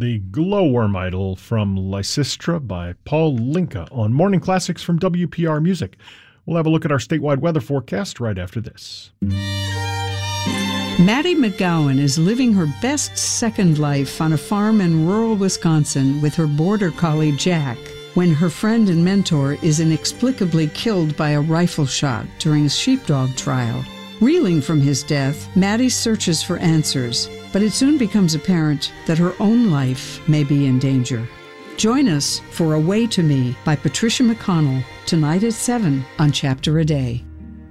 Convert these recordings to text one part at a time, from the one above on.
The Glowworm Idol from Lysistra by Paul Linka on Morning Classics from WPR Music. We'll have a look at our statewide weather forecast right after this. Maddie McGowan is living her best second life on a farm in rural Wisconsin with her border collie Jack, when her friend and mentor is inexplicably killed by a rifle shot during a sheepdog trial. Reeling from his death, Maddie searches for answers, but it soon becomes apparent that her own life may be in danger. Join us for Away to Me by Patricia McConnell, tonight at 7 on Chapter a Day.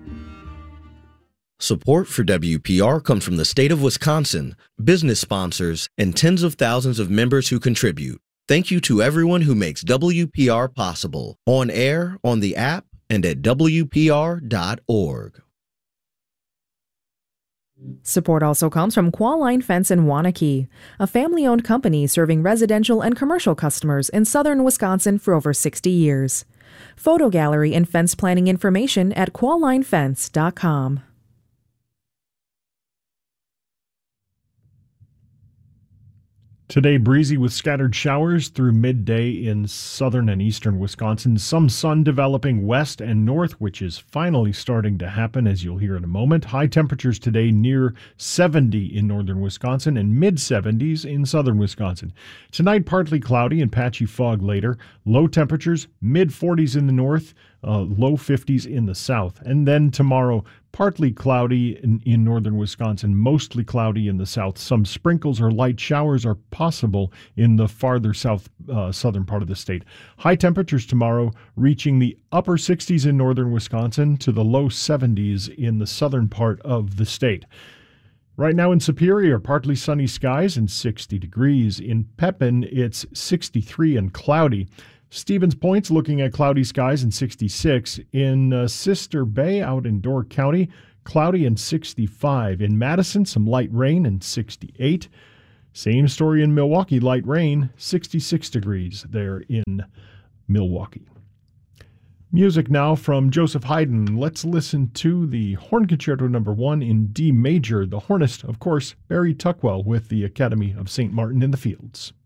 Support for WPR comes from the state of Wisconsin, business sponsors, and tens of thousands of members who contribute. Thank you to everyone who makes WPR possible, on air, on the app, and at WPR.org. Support also comes from Qualline Fence in Waunakee, a family-owned company serving residential and commercial customers in southern Wisconsin for over 60 years. Photo gallery and fence planning information at quallinefence.com. Today, breezy with scattered showers through midday in southern and eastern Wisconsin. Some sun developing west and north, which is finally starting to happen, as you'll hear in a moment. High temperatures today near 70 in northern Wisconsin and mid-70s in southern Wisconsin. Tonight, partly cloudy and patchy fog later. Low temperatures, mid-40s in the north, low 50s in the south. And then tomorrow, partly cloudy in northern Wisconsin, mostly cloudy in the south. Some sprinkles or light showers are possible in the farther southern part of the state. High temperatures tomorrow reaching the upper 60s in northern Wisconsin to the low 70s in the southern part of the state. Right now in Superior, partly sunny skies and 60 degrees. In Pepin, it's 63 and cloudy. Stevens Point's looking at cloudy skies and 66. In Sister Bay out in Door County, cloudy and 65. In Madison, some light rain and 68. Same story in Milwaukee, light rain, 66 degrees there in Milwaukee. Music now from Joseph Haydn. Let's listen to the Horn Concerto No. 1 in D major. The hornist, of course, Barry Tuckwell with the Academy of St. Martin in the Fields.